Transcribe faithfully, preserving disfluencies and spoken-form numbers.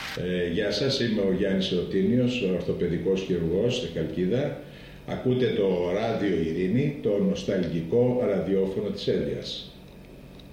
Ε, γεια σας, είμαι ο Γιάννης Ρωτίνιος, ορθοπαιδικός χειρουργός στη Χαλκίδα. Ακούτε το Ράδιο Ειρήνη, το νοσταλγικό ραδιόφωνο της Έλβειας.